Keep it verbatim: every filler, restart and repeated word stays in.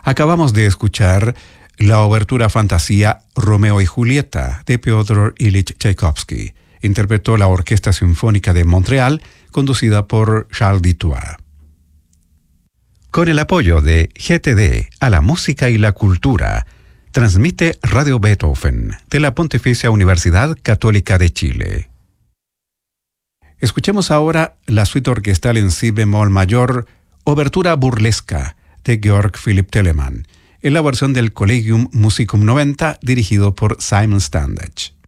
Acabamos de escuchar la obertura fantasía Romeo y Julieta de Piotr Ilich Tchaikovsky. Interpretó la Orquesta Sinfónica de Montreal, conducida por Charles Dutoit. Con el apoyo de G T D a la música y la cultura, transmite Radio Beethoven de la Pontificia Universidad Católica de Chile. Escuchemos ahora la suite orquestal en si bemol mayor, Obertura burlesca de Georg Philipp Telemann, en la versión del Collegium Musicum noventa dirigido por Simon Standage.